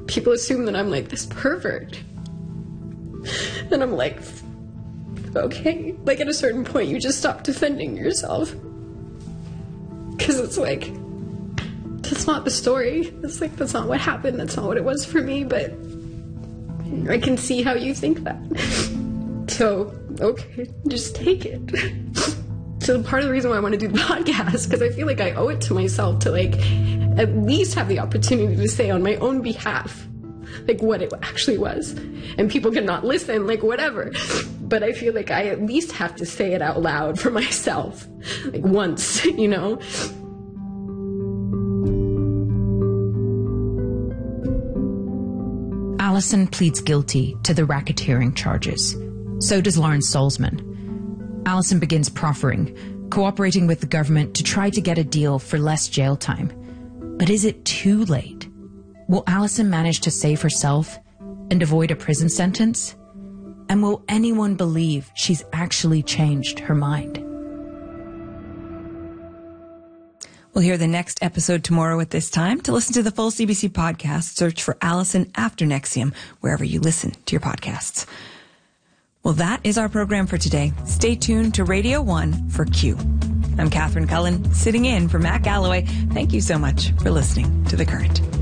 people assume that I'm like this pervert. And I'm like, okay. Like, at a certain point, you just stop defending yourself. Because it's like, that's not the story. It's like, that's not what happened. That's not what it was for me. But I can see how you think that. So, okay, just take it. So part of the reason why I want to do the podcast, because I feel like I owe it to myself to, like, at least have the opportunity to say on my own behalf, like, what it actually was. And people cannot listen, like, whatever. But I feel like I at least have to say it out loud for myself, like, once, you know? Alison pleads guilty to the racketeering charges. So does Lawrence Salzman. Alison begins proffering, cooperating with the government to try to get a deal for less jail time. But is it too late? Will Alison manage to save herself and avoid a prison sentence? And will anyone believe she's actually changed her mind? We'll hear the next episode tomorrow at this time. To listen to the full CBC podcast, search for Alison After NXIVM wherever you listen to your podcasts. Well, that is our program for today. Stay tuned to Radio 1 for Q. I'm Catherine Cullen, sitting in for Matt Galloway. Thank you so much for listening to The Current.